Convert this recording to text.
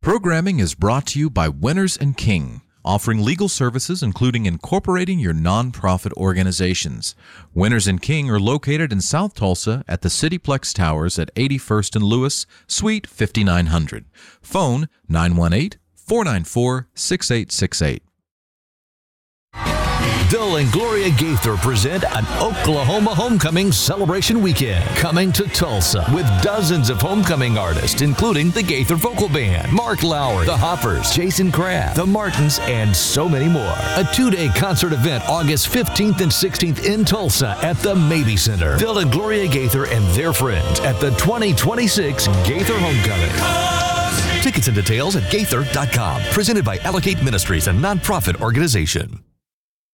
Programming is brought to you by Winners & King, offering legal services including incorporating your nonprofit organizations. Winners & King are located in South Tulsa at the Cityplex Towers at 81st and Lewis, Suite 5900. Phone 918-494-6868. Bill and Gloria Gaither present an Oklahoma Homecoming Celebration Weekend coming to Tulsa with dozens of homecoming artists, including the Gaither Vocal Band, Mark Lowry, the Hoppers, Jason Craft, the Martins, and so many more. A 2-day concert event August 15th and 16th in Tulsa at the Mabee Center. Bill and Gloria Gaither and their friends at the 2026 Gaither Homecoming. Tickets and details at gaither.com. Presented by Allocate Ministries, a nonprofit organization.